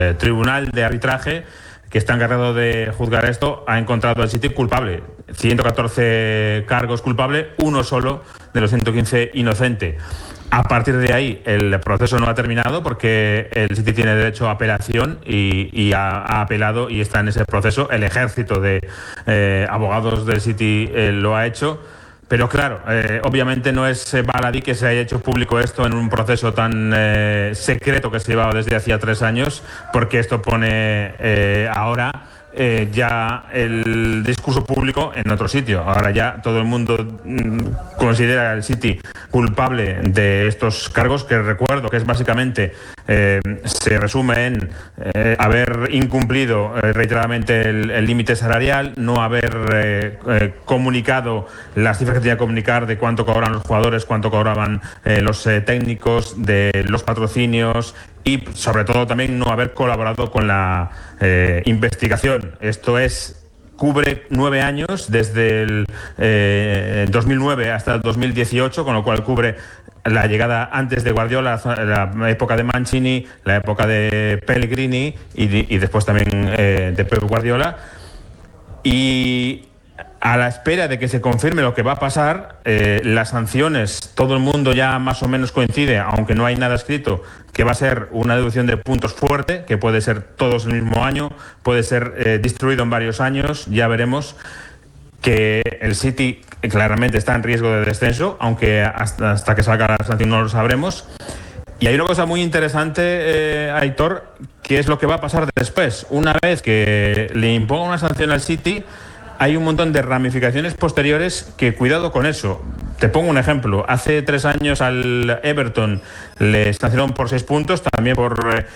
tribunal de arbitraje que está encargado de juzgar esto ha encontrado al City culpable. 114 cargos culpable, uno solo de los 115 inocente. A partir de ahí el proceso no ha terminado porque el City tiene derecho a apelación y ha apelado y está en ese proceso. El ejército de abogados del City lo ha hecho. Pero claro, obviamente no es baladí que se haya hecho público esto en un proceso tan secreto que se llevaba desde hacía 3 años, porque esto pone ahora ya el discurso público en otro sitio. Ahora ya todo el mundo considera al City culpable de estos cargos, que recuerdo que es básicamente se resume en haber incumplido reiteradamente el límite salarial, no haber comunicado las cifras que tenía que comunicar de cuánto cobran los jugadores, cuánto cobraban los técnicos, de los patrocinios, y sobre todo también no haber colaborado con la investigación. Esto cubre 9 años, desde el 2009 hasta el 2018, con lo cual cubre la llegada antes de Guardiola, la época de Mancini, la época de Pellegrini y después también de Pep Guardiola. Y a la espera de que se confirme lo que va a pasar, las sanciones, todo el mundo ya más o menos coincide, aunque no hay nada escrito, que va a ser una deducción de puntos fuerte, que puede ser todos el mismo año, puede ser distribuido en varios años, ya veremos. Que el City claramente está en riesgo de descenso, aunque hasta que salga la sanción no lo sabremos. Y hay una cosa muy interesante, Aitor, que es lo que va a pasar después. Una vez que le imponga una sanción al City, hay un montón de ramificaciones posteriores que, cuidado con eso. Te pongo un ejemplo. Hace 3 años al Everton le sancionaron por 6 puntos, también por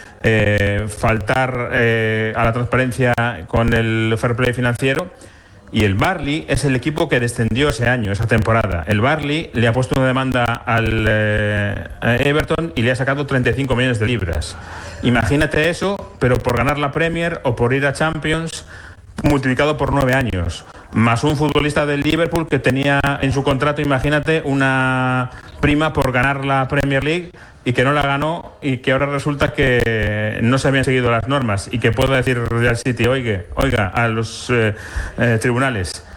faltar a la transparencia con el fair play financiero. Y el Burnley es el equipo que descendió ese año, esa temporada. El Burnley le ha puesto una demanda al Everton y le ha sacado 35 millones de libras. Imagínate eso, pero por ganar la Premier o por ir a Champions, multiplicado por 9 años. Más un futbolista del Liverpool que tenía en su contrato, imagínate, una prima por ganar la Premier League y que no la ganó, y que ahora resulta que no se habían seguido las normas, y que pueda decir Real City, oiga, a los tribunales.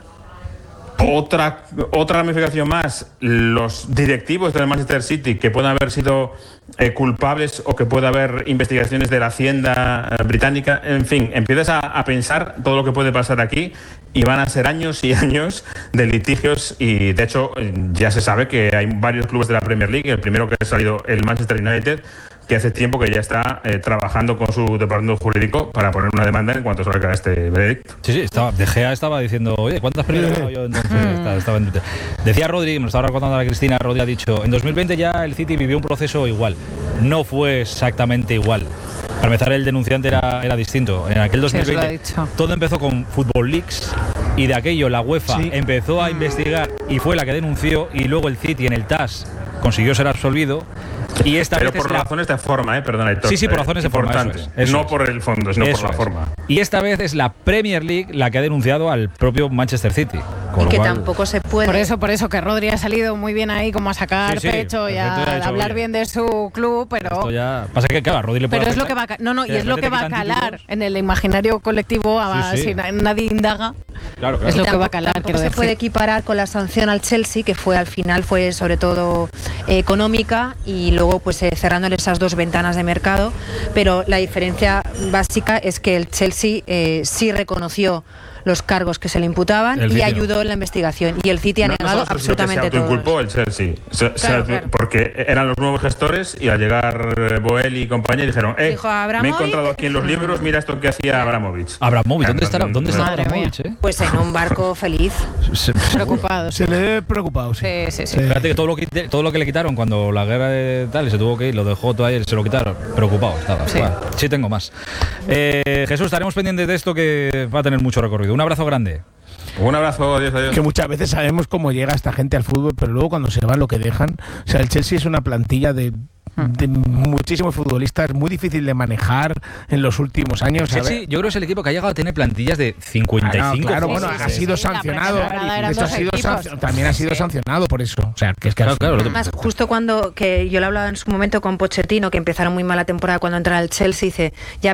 Otra ramificación más, los directivos del Manchester City que puedan haber sido culpables, o que pueda haber investigaciones de la Hacienda británica. En fin, empiezas a pensar todo lo que puede pasar aquí, y van a ser años y años de litigios. Y de hecho ya se sabe que hay varios clubes de la Premier League. El primero que ha salido, el Manchester United, que hace tiempo que ya está trabajando con su departamento jurídico para poner una demanda en cuanto salga este veredicto. Sí, De Gea estaba diciendo, oye, ¿cuántas pérdidas he ganado yo entonces? Decía Rodri, me lo estaba recordando a la Cristina, Rodri ha dicho, en 2020 ya el City vivió un proceso igual. No fue exactamente igual. Para empezar, el denunciante era distinto. En aquel 2020 todo empezó con Football Leaks, y de aquello la UEFA empezó a investigar y fue la que denunció, y luego el City en el TAS consiguió ser absolvido. Y esta Pero vez por razones de forma, perdona, Héctor. Sí, por razones de forma. No por el fondo, sino por la forma. Y esta vez es la Premier League la que ha denunciado al propio Manchester City. Y que tampoco se puede. Por eso que Rodri ha salido muy bien ahí, como a sacar pecho y a hablar bien de su club, pero esto ya pasa que, claro, a Rodri le puede. Pero es lo que va a, y es lo que va a calar en el imaginario colectivo, si nadie indaga. Claro. Es lo que va a calar. Tampoco se puede equiparar con la sanción al Chelsea, que al final fue sobre todo económica, y luego pues cerrando esas 2 ventanas de mercado. Pero la diferencia básica es que el Chelsea sí reconoció los cargos que se le imputaban y ayudó en la investigación, y el City ha negado absolutamente todo. Se autoinculpó el Chelsea, claro. Porque eran los nuevos gestores, y al llegar Boel y compañía dijeron, me he encontrado aquí en los libros, mira esto que hacía Abramovich. ¿Dónde está Abramovich? Pues en un barco feliz. Preocupado. Se le ve preocupado, sí. Fíjate que todo lo que le quitaron cuando la guerra de tal, se tuvo que ir, lo dejó todo ayer, se lo quitaron. Preocupado estaba. Sí, tengo más. Jesús, estaremos pendientes de esto, que va a tener mucho recorrido. Un abrazo grande. Un abrazo, adiós. Que muchas veces sabemos cómo llega esta gente al fútbol, pero luego cuando se van lo que dejan. O sea, el Chelsea es una plantilla de de muchísimos futbolistas, muy difícil de manejar en los últimos años. Sí, yo creo que es el equipo que ha llegado a tener plantillas de 55. Claro, bueno, ha sido sancionado. También ha sido sancionado por eso. O sea, que es que además, justo cuando que yo lo hablaba en su momento con Pochettino, que empezaron muy mal la temporada cuando entra el Chelsea, dice, ya